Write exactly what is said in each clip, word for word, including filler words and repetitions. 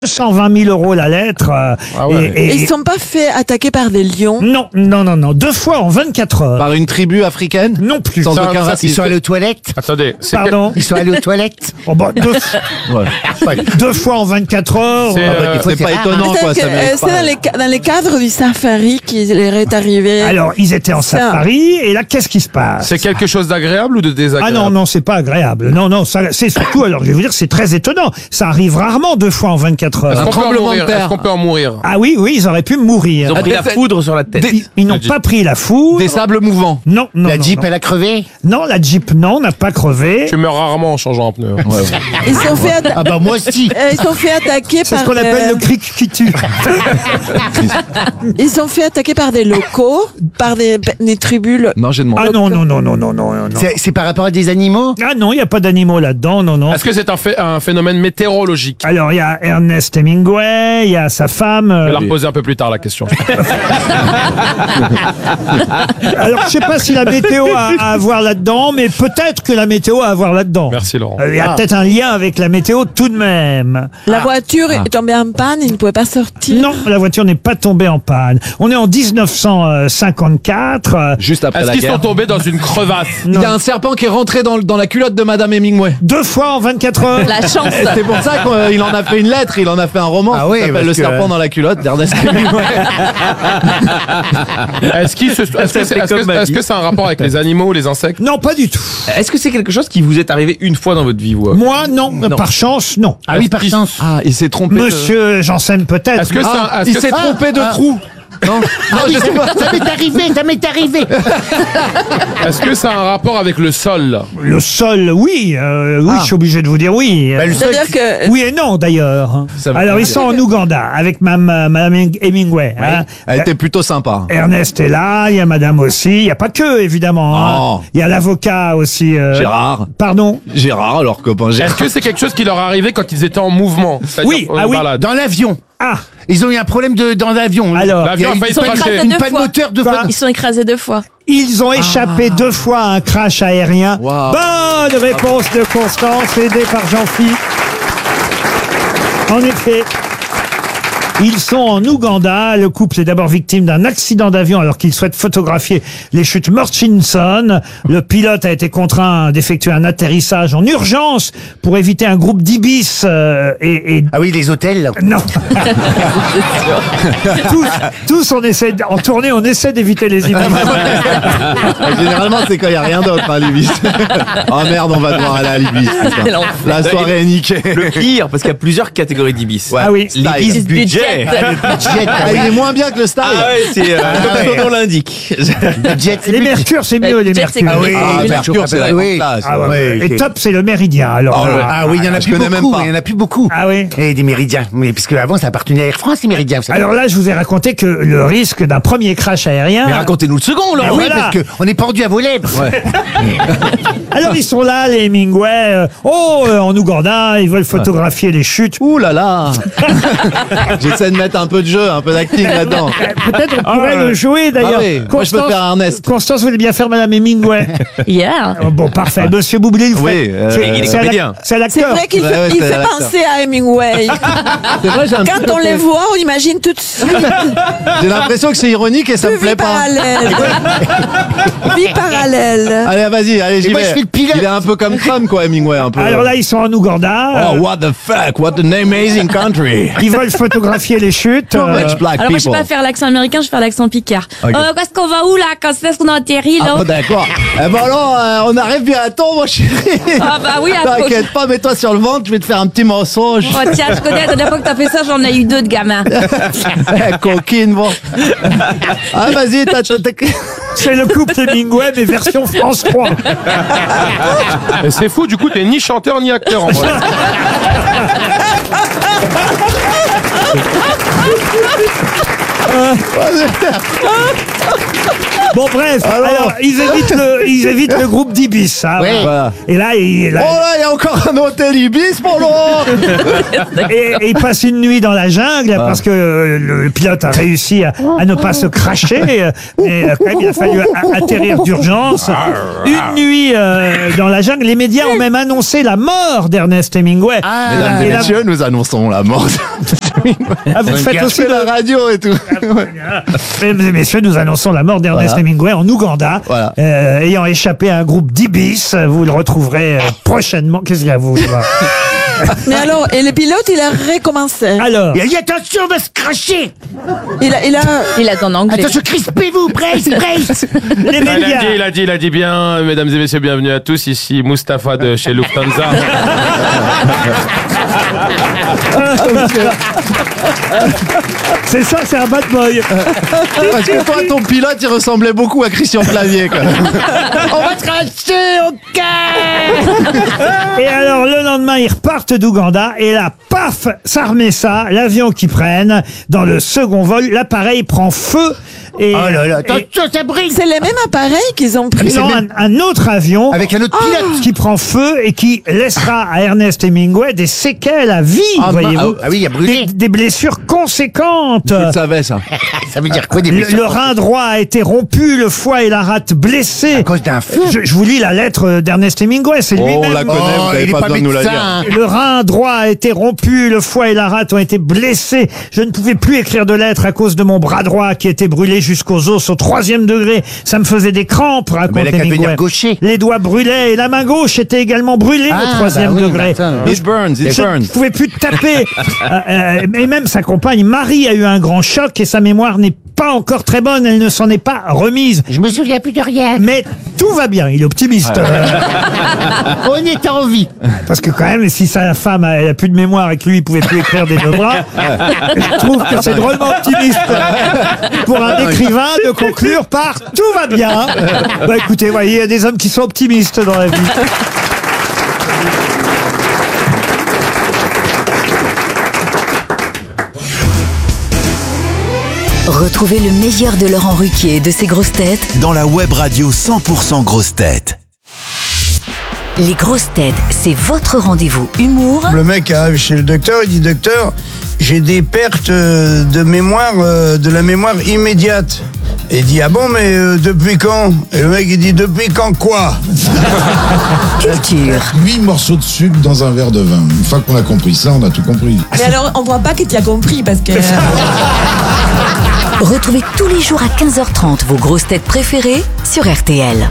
cent vingt mille euros la lettre. euh, Ah ouais. et, et- Et ils ne sont pas fait attaquer par des lions. Non, non, non, non. Deux fois en vingt-quatre heures. Par une tribu africaine? Non plus. Sans Ça- aucun ça, racisme. Ils sont allés aux toilettes. Attendez, c'est Pardon. Ils sont allés aux toilettes. Oh, bah, deux, Ouais. deux fois en vingt-quatre heures. C'est, euh, euh, C'est c'est pas rare, étonnant, C'est quoi. que, Ça euh, mérite c'est pas. dans, les ca- dans les cadres du safari qu'il est arrivé. Alors, ils étaient en Ça. safari, et là, qu'est-ce qui se passe? c'est quelque chose d'agréable ou de Ah désagréable? non, non, c'est pas agréable. Non, non, ça, c'est surtout, alors je vais vous dire, c'est très étonnant. Ça arrive rarement deux fois en vingt-quatre Est-ce heures. qu'on peut en tremblement de mourir? terre. Est-ce qu'on peut en mourir? Ah oui, oui, ils auraient pu mourir. Ils ont pris la foudre sur la tête. Ils, ils n'ont pas pris la foudre. Des sables mouvants. Non, non, La non, Jeep, non. elle a crevé. Non, la Jeep, non, n'a pas crevé. Tu meurs rarement en changeant un pneu. Ils sont fait, atta- Ah bah moi aussi. euh, ils sont fait attaquer C'est par. ce qu'on appelle euh, le cric qui tue. Ils sont fait attaquer par des locaux, par des, des tribus. Non, j'ai demandé. Ah non, non, non, non, non, non, non. C'est c'est par rapport à des animaux. Ah non, il n'y a pas d'animaux là-dedans, non, non. Est-ce que c'est un, fait, un phénomène météorologique? Alors, il y a Ernest Hemingway, il y a sa femme. Je vais euh, la reposer un peu plus tard, la question. Alors, je sais pas si la météo a à voir là-dedans, mais peut-être que la météo a à voir là-dedans. Merci, Laurent. Euh, Il y a peut-être un lien avec la météo tout de même. La voiture est tombée en panne, ils ne pouvaient pas sortir. Non, la voiture n'est pas tombée en panne. On est en dix-neuf cent cinquante-quatre. euh, Juste après Est-ce la qu'ils guerre. sont tombés dans une crevasse? Il y a un serpent qui est rentré dans, le- dans la culotte de Madame Hemingway. Deux fois en vingt-quatre heures. La chance. Et c'est pour ça qu'il en a fait une lettre, il en a fait un roman. Ah qui oui, s'appelle parce Le que- serpent dans la culotte d'Ernest Hemingway. Est-ce qu'ils se- est-ce que c'est fait est-ce que- comme ma est-ce vie. que c'est un rapport avec les animaux ou les insectes? Non, pas du tout. Est-ce que c'est quelque chose qui vous est arrivé une fois dans votre vie, vous? Moi, non. Par chance, non. Ah oui, par Est-ce chance. Ah, il s'est trompé. de- Monsieur Janssen, peut-être. Est-ce que c'est Ah, un- est-ce il que s'est c'est- trompé de ah. trou. Non, non, je sais pas. Ça m'est arrivé, ça m'est arrivé. est-ce que ça a un rapport avec le sol? Le sol, oui. euh, oui, Ah. je suis obligé de vous dire oui. Bah, le sol, C'est-à-dire que. Oui et non, d'ailleurs. Ça veut Alors, pas ils dire. sont en Ouganda avec Mme, Mme Hemingway. hein. Elle était plutôt sympa. Ernest est là, il y a Madame aussi. Il n'y a pas que, évidemment. hein. Oh. Il y a l'avocat aussi. euh, Gérard. Pardon. Gérard, leur copain Est-ce Gérard. que c'est quelque chose qui leur est arrivé quand ils étaient en mouvement? C'est-à-dire Oui, en ah oui. balade? dans l'avion. Ah, Ils ont eu un problème de, dans l'avion. Alors, Il y L'avion a a eu failli une se panne- cracher. Une Deux panne fois. moteur de Quoi Ils sont écrasés deux fois. ils ont échappé deux fois à un crash aérien. Wow. Bonne réponse de Constance, aidée par Jean-Philippe. En effet. Ils sont en Ouganda. Le couple est d'abord victime d'un accident d'avion alors qu'il souhaite photographier les chutes Murchison. Le pilote a été contraint d'effectuer un atterrissage en urgence pour éviter un groupe d'ibis euh, et, et Ah oui, les hôtels. là. non. tous, tous on essaie de- en tournée, on essaie d'éviter les ibis. Généralement, c'est quand il n'y a rien d'autre à l'Ibis. Oh merde, on va devoir aller à l'Ibis. putain. l'enfer. La soirée est niquée. Le pire, parce qu'il y a plusieurs catégories d'Ibis. Ah oui. L'Ibis budget. Jet, Ah, il est moins bien que le style. Ah ouais, c'est euh, comme son nom l'indique. le jet, c'est Les plus- Mercure, c'est mieux, les Jet, c'est Mercure. Ah oui, Ah, les Mercure, c'est la ah grande oui. classe. Ah ouais. Ouais, Et ok. top, c'est le Méridien. Alors, Ah là. ouais. Ah oui, il y en a Je plus connais même beaucoup. pas. Il y en a plus beaucoup. Ah oui. Et des méridiens. Mais parce qu'avant, ça appartenait à Air France, les méridiens. vous savez. Alors là, je vous ai raconté que le risque d'un premier crash aérien. Mais racontez-nous le second, Ah Laurent. oui, voilà. parce qu'on est pendu à vos lèvres. Alors ils sont là, les Hemingway. euh, oh, euh, en Ouganda, ils veulent photographier les chutes. Ouh là là. J'essaie de mettre un peu de jeu, un peu d'acting là-dedans. Euh, Peut-être on pourrait le jouer d'ailleurs. Ah oui, moi, je peux faire Ernest. Constance, vous voulez bien faire Madame Hemingway. Yeah. Oh, bon, parfait. Monsieur Boublil, vous Oui, faites- euh, c'est- il est c'est à la- comédien. C'est à C'est l'acteur. vrai qu'il Ouais, fait, ouais, il c'est fait l'acteur. penser à Hemingway. C'est vrai, j'ai un petit Quand on côté- les voit, on imagine tout de suite. J'ai l'impression que c'est ironique et ça me Vie plaît pas. parallèle. Vie parallèle. Allez, vas-y, allez, j'y moi, vais. je fais le pilote. Il est un peu comme Trump, quoi, Hemingway, un peu. Alors là, ils sont en Ouganda. Oh, euh, what the fuck, what an amazing country. Ils veulent photographier les chutes. So euh, much black Alors moi je sais people. pas faire l'accent américain, je vais faire l'accent picard. Ok. Euh, qu'est-ce qu'on va où là? Quand est-ce qu'on a atterri là? Ah, bon, d'accord. Eh ben alors, euh, on arrive bientôt, mon chéri. Ah bah oui, à T'inquiète pas, mets-toi sur le ventre, je vais te faire un petit mensonge. Oh tiens, je connais, la dernière fois que t'as fait ça, j'en ai eu deux de gamins. Eh, coquine, bon. Ah, vas-y, t'as... t'as- t'as- C'est le couple Hemingway, mais version France trois. Et c'est fou, du coup, t'es ni chanteur ni acteur en vrai. Bon, bref, alors, alors ils, évitent le, ils évitent le groupe d'Ibis. Hein, Oui. voilà. Et là, il, là, Oh là, il y a encore un hôtel Ibis, mon Laurent. et, et il passe une nuit dans la jungle parce que euh, le pilote a réussi à, à ne pas se cracher. euh, Mais euh, quand même, il a fallu a- atterrir d'urgence. Une nuit euh, dans la jungle. Les médias ont même annoncé la mort d'Ernest Hemingway. Mesdames et Et là- messieurs, nous annonçons la mort. Ah, vous faites aussi C'est la le... radio et tout. Mesdames et messieurs, nous annonçons la mort d'Ernest Voilà. Hemingway en Ouganda, Voilà. euh, ayant échappé à un groupe d'Ibis. Vous le retrouverez euh, prochainement. Qu'est-ce qu'il y a, vous je vois Mais alors, et le pilote, il a recommencé. Alors, Il a dit attention, on va se cracher. Il a, il a, Il a en anglais. Attention, crispez-vous, brace, brace. les Il a dit, médias. il a dit, il a dit bien, mesdames et messieurs, bienvenue à tous. Ici Mustapha de chez Lufthansa. C'est ça, c'est un bad boy. Parce que toi, ton pilote, il ressemblait beaucoup à Christian Clavier, quoi. On va se cracher au cœur. Et alors, le lendemain, ils repartent d'Ouganda. Et là, paf, ça remet ça. L'avion qu'ils prennent, dans le second vol, l'appareil prend feu. Et, Oh là là, et- attention, ça brille. c'est les mêmes appareils qu'ils ont pris. non, un, un autre avion Avec un autre pilote. qui prend feu et qui laissera à Ernest Hemingway des séquelles à vie, Ah, voyez-vous. Ah oui, il a brûlé. Des, des blessures conséquentes. Je le savais, ça. Ça veut dire quoi des Le, blessures le rein droit a été rompu, le foie et la rate blessés. À cause d'un feu. Je, je vous lis la lettre d'Ernest Hemingway, c'est Oh, on lui-même. la connaît, vous Oh, n'avez il est pas pas besoin de nous la dire. médecin. Le rein droit a été rompu, le foie et la rate ont été blessés. Je ne pouvais plus écrire de lettres à cause de mon bras droit qui était brûlé jusqu'aux os au troisième degré. Ça me faisait des crampes, raconte Mais il a qu'à Hemingway. devenir gaucher. Les doigts brûlaient et la main gauche était également brûlée Ah, au troisième bah oui, degré. bah, attends, Et It burns, it je ne burns. pouvais plus taper. Euh, euh, et même sa compagne Marie a eu un grand choc et sa mémoire n'est pas encore très bonne. Elle ne s'en est pas remise. Je me souviens plus de rien. Mais tout va bien. Il est optimiste. Euh, On est en vie. Parce que quand même, si sa femme elle a plus de mémoire et que lui il pouvait plus écrire des deux bras, je trouve que c'est drôlement optimiste pour un écrivain de conclure par tout va bien. Bah écoutez, voyez, il y a des hommes qui sont optimistes dans la vie. Retrouvez le meilleur de Laurent Ruquier et de ses grosses têtes dans la web radio cent pour cent grosses têtes. Les grosses têtes, c'est votre rendez-vous humour Le mec arrive chez le docteur, il dit docteur, j'ai des pertes euh, de mémoire, euh, de la mémoire immédiate. Et il dit ah bon mais euh, depuis quand? Et le mec il dit depuis quand quoi? culture. huit morceaux de sucre dans un verre de vin. Une fois qu'on a compris ça, on a tout compris. Mais alors, on voit pas que tu as compris parce que. Retrouvez tous les jours à quinze heures trente vos grosses têtes préférées sur R T L.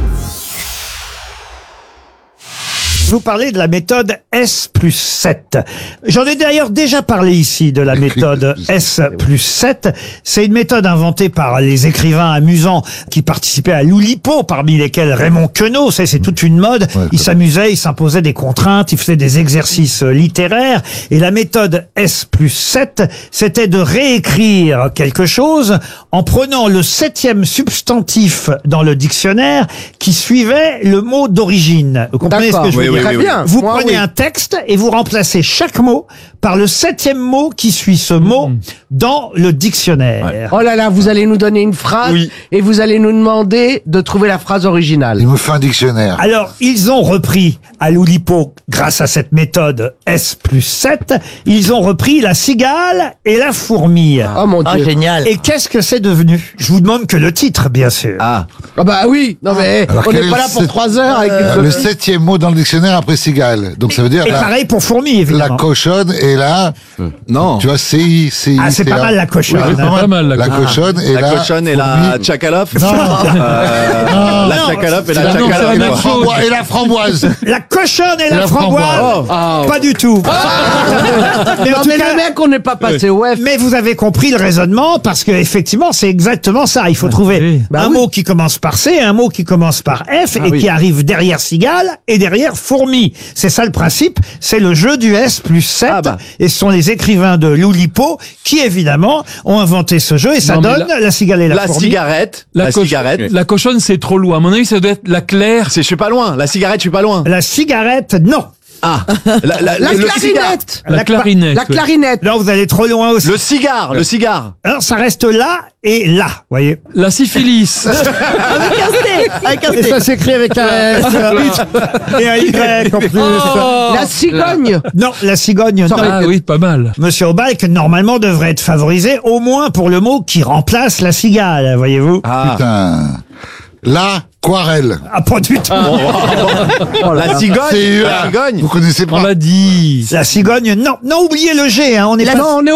Je vous parlais de la méthode S plus sept. J'en ai d'ailleurs déjà parlé ici de la méthode S plus sept. C'est une méthode inventée par les écrivains amusants qui participaient à l'Oulipo, parmi lesquels Raymond Queneau. Ça, c'est toute une mode. Il s'amusait, il s'imposait des contraintes, il faisait des exercices littéraires. Et la méthode S plus sept, c'était de réécrire quelque chose en prenant le septième substantif dans le dictionnaire qui suivait le mot d'origine. Vous comprenez ce que je veux Oui, dire? oui, oui, oui. Vous Moi, prenez oui. un texte et vous remplacez chaque mot par le septième mot qui suit ce mot dans le dictionnaire. Oh là là, vous allez nous donner une phrase Oui. et vous allez nous demander de trouver la phrase originale. Il me fait un dictionnaire. Alors, ils ont repris à l'Oulipo, grâce à cette méthode S plus sept, ils ont repris la cigale et la fourmi. Oh mon Oh, Dieu. génial. Et qu'est-ce que c'est devenu? Je vous demande que le titre, bien sûr. Ah. Ah bah oui, non mais Alors, on quel n'est est pas le là pour sept- trois heures avec une Le copie. septième mot dans le dictionnaire après cigale. Donc ça veut dire Et la, pareil pour fourmi, la évidemment. cochonne et la, Non. tu vois, C I, C I. Ah, c'est pas mal la cochonne. Oui, c'est pas Pas mal, la cochonne et la. La cochonne et la fourmi. tchakalof. Non, Euh, La Non, tchakalof et c'est la la- non, c'est la tchakalof. même quoi. framboise- et la framboise. La cochonne et la, la framboise. framboise. Ah. Pas du tout. mais en Non tout mais cas, le mec, on n'est pas passé au F. mais vous avez compris le raisonnement parce que effectivement c'est exactement ça. Il faut trouver Bah un oui. mot qui commence par C, un mot qui commence par F et oui. qui arrive derrière cigale et derrière fourmi. C'est ça le principe. C'est le jeu du S plus sept. Ah bah. Et ce sont les écrivains de l'Oulipo qui évidemment ont inventé ce jeu et ça Non, mais donne la, cigale et la, La fourmi. cigarette. La, La coche- cigarette. La cochonne, c'est trop loin. À mon avis, ça doit être la claire. C'est, je suis pas loin. La cigarette, je suis pas loin. La cigarette, non. Ah, la, la, La le clarinette. La clarinette. La ouais. clarinette. Non, vous allez trop loin aussi. cigare. Le cigare, le cigare. Alors, ça reste là et là, voyez. La syphilis. Avec un C. Avec un Et C. ça s'écrit avec un S et un Y en plus. Oh. La cigogne. Non, la cigogne, non. Ah oui, pas mal. Monsieur Aubalk, normalement, devrait être favorisé au moins pour le mot qui remplace la cigale, voyez-vous. Ah, Putain. L'aquarelle. Ah, pas du tout. la cigogne. C'est, La euh, cigogne. Vous connaissez On pas? l'a dit. La cigogne, non. Non, oubliez le G, hein, on est La- pas... Non, on est